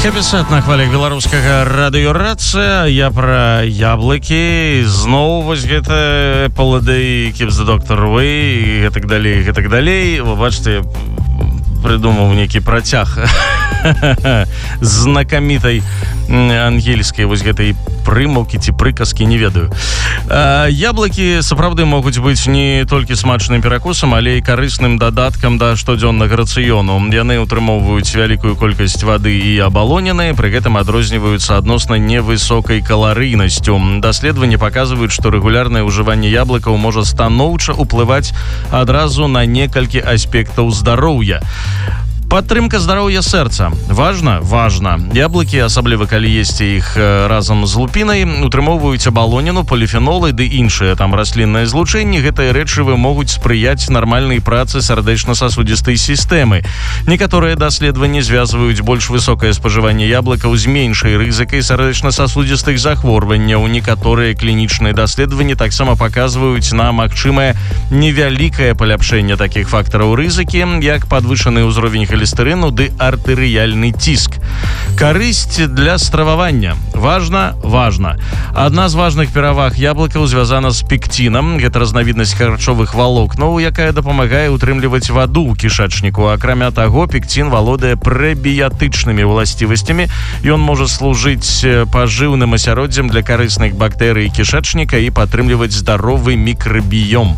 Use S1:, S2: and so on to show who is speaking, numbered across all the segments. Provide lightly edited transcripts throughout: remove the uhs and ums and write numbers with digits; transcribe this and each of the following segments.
S1: Хэпі-сет на хвалях беларускага радыёрацыя. Я пра яблыкі. Зноў вось гэта Apple a Day keeps the doctor away і гэтак далей. Вы бачыце, придумаў нейкі працяг знакамітай ангельскай вось гэтай прымаўкі ці прыказкі, не ведаю. Яблыкі сапраўды могуць быць не толькі смачным перакусам, але і карысным дадаткам да штодзённага рацыёну. Яны ўтрымоўваюць вялікую колькасць вады і абалонены, пры гэтым адрозніваюцца адносна невысокай каларыйнасцю. Даследаванні паказваюць, што рэгулярнае ўжыванне яблыкаў можа станоўча ўплываць адразу на некалькі аспектаў здароўя. Падтрымка здароўя сэрца. Важна? Важна. Яблыкі, асабліва калі есці іх разам з лупінай, утрымоўваюць абалонену, поліфенолы ды іншыя там раслінныя злучэнні. Гэтыя рэчывы могуць спрыяць нармальнай працы сардэчна-сасудзістай сістэмы. Некаторыя даследаванні звязваюць больш высокае спажыванне яблыкаў з меншай рызыкай сардэчна-сасудзістых захворванняў. Некаторыя клінічныя даследаванні таксама паказваюць на магчымае невялікае паляпшэнне такіх фактараў рызыкі, як падвышаны ўзровень холестерыну ды артэрыяльны ціск. Карысць для стрававання. Важна? Важна. Адна з важных пераваг яблыкаў звязана з пектінам. Гэта разнавіднасць харчовых валокнаў, якая дапамагае ўтрымліваць ваду ў кішэчніку. Акрамя таго, пектін валодае прэбіятычнымі ўласцівасцямі. Ён можа служыць пажыўным асяроддзем для карысных бактэрый кішэчніка і падтрымліваць здаровы мікрабіём.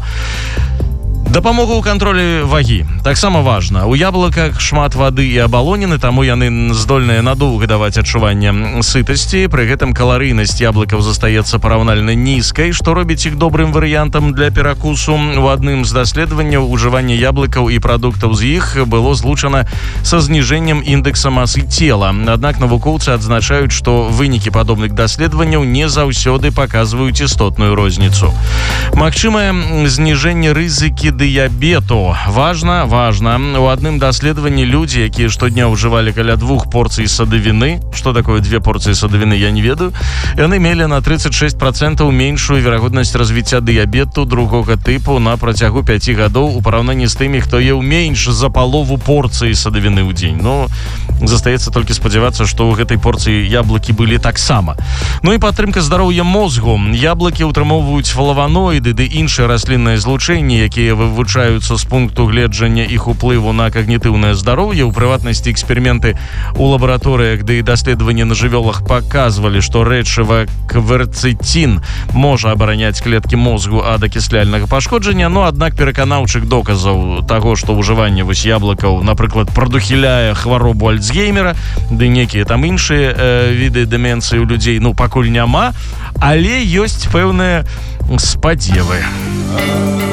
S1: Дапамога ў кантролі вагі. Таксама важна. У яблыках шмат вады і абалонены, таму яны здольныя надоўга даваць адчуванне сытасці. Пры гэтым каларыйнасць яблыкаў застаецца параўнальна нізкай, што робіць іх добрым варыянтам для перакусу. У адным з даследаванняў ужыванне яблыкаў і прадуктаў з іх было злучана са зніжэннем індэкса масы цела. Аднак навукоўцы адзначаюць, што вынікі падобных даследаванняў не заўсёды паказваюць істотную розніцу. Магчымае зніжэнне рызыкі дыябету. Важна. У адным даследаванні людзі, якія штодня ўжывалі каля 2 порцый садавіны, што такое 2 порцыі садавіны, я не ведаю, яны мелі на 36% меншую верагоднасць развіцця дыябету другога тыпу на працягу 5 гадоў у параўнанні з тымі, хто еў менш за палову порцыі садавіны ў дзень. Ну, застаецца толькі спадзявацца, што ў гэтай порцыі яблыкі былі таксама. Ну і падтрымка здароўя мозгу. Яблыкі ўтрымоўваюць флаваноіды ды іншыя раслінныя злучэнні, якія вывучаюцца з пункту гледжання іх уплыву на когнітыўнае здароўе. У прыватнасці эксперыменты у лабараторыях ды даследаванні на жывёлах паказвалі, што рэчыва кверцэтин можа абараняць клеткі мозгу ад акісляльнага пашкоджання, но аднак пераканаўчых доказаў таго, што ўжыванне вось яблыкаў, напрыклад, прадухіляе хваробу Альцгеймера ды некія там іншыя віды дэмэнцыі ў людзей, ну, пакуль няма, але ёсць пэўныя спадзевы.